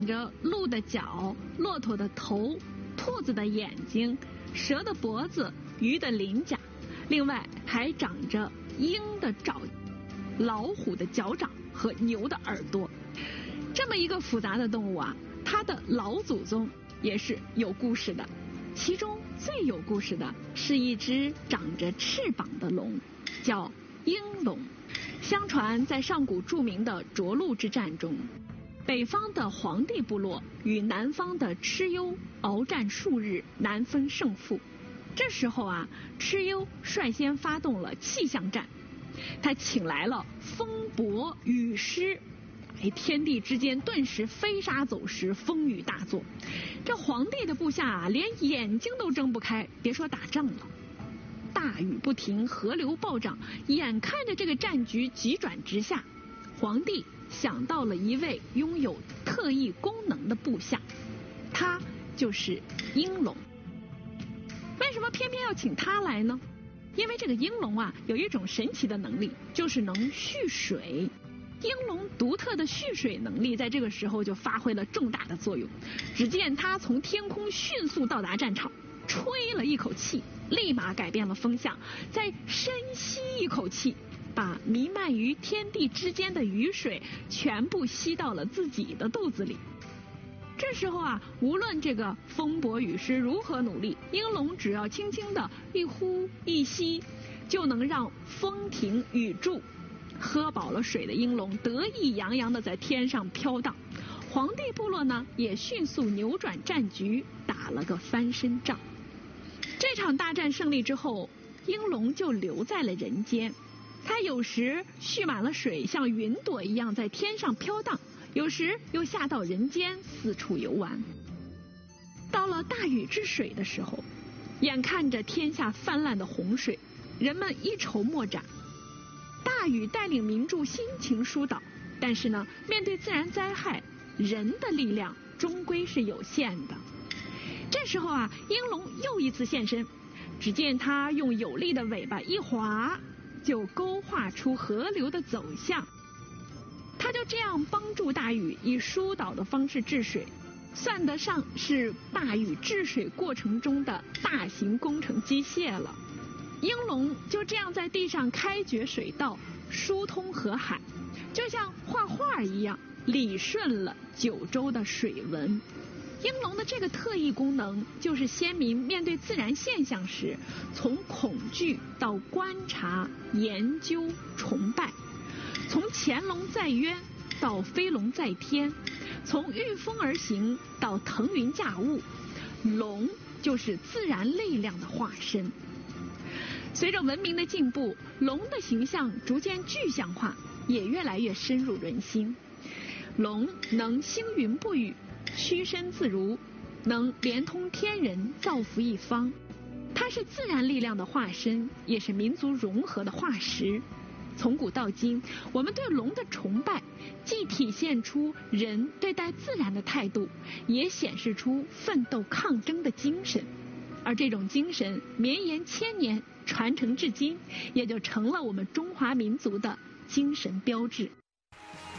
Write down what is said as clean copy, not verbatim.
着鹿的脚、骆驼的头、兔子的眼睛、蛇的脖子、鱼的鳞甲，另外还长着鹰的爪、老虎的脚掌和牛的耳朵。这么一个复杂的动物啊，它的老祖宗也是有故事的。其中最有故事的是一只长着翅膀的龙，叫鹰龙。相传在上古著名的涿鹿之战中，北方的黄帝部落与南方的蚩尤鏖战数日，难分胜负。这时候啊，蚩尤率先发动了气象战，他请来了风伯、雨师，天地之间顿时飞沙走石，风雨大作。这黄帝的部下啊，连眼睛都睁不开，别说打仗了。大雨不停，河流暴涨，眼看着这个战局急转直下，黄帝想到了一位拥有特异功能的部下，他就是鹰龙。为什么偏偏要请他来呢？因为这个鹰龙啊，有一种神奇的能力，就是能蓄水。鹰龙独特的蓄水能力在这个时候就发挥了重大的作用。只见他从天空迅速到达战场，吹了一口气，立马改变了风向，再深吸一口气，把弥漫于天地之间的雨水全部吸到了自己的肚子里。这时候啊，无论这个风伯雨师如何努力，鹰龙只要轻轻的一呼一吸，就能让风停雨住。喝饱了水的鹰龙得意洋洋的在天上飘荡，黄帝部落呢也迅速扭转战局，打了个翻身仗。这场大战胜利之后，鹰龙就留在了人间。他有时蓄满了水，像云朵一样在天上飘荡，有时又下到人间四处游玩。到了大禹治水的时候，眼看着天下泛滥的洪水，人们一筹莫展。大禹带领民众辛勤疏导，但是呢，面对自然灾害，人的力量终归是有限的。这时候啊，鹰龙又一次现身，只见他用有力的尾巴一划，就勾画出河流的走向。他就这样帮助大禹以疏导的方式治水，算得上是大禹治水过程中的大型工程机械了。鹰龙就这样在地上开掘水道，疏通河海，就像画画一样，理顺了九州的水文。鹰龙的这个特异功能，就是先民面对自然现象时，从恐惧到观察、研究、崇拜，从潜龙在渊到飞龙在天，从御风而行到腾云驾雾，龙就是自然力量的化身。随着文明的进步，龙的形象逐渐具象化，也越来越深入人心。龙能星云不语，屈身自如，能连通天人，造福一方。它是自然力量的化身，也是民族融合的化石。从古到今，我们对龙的崇拜，既体现出人对待自然的态度，也显示出奋斗抗争的精神。而这种精神绵延千年，传承至今，也就成了我们中华民族的精神标志。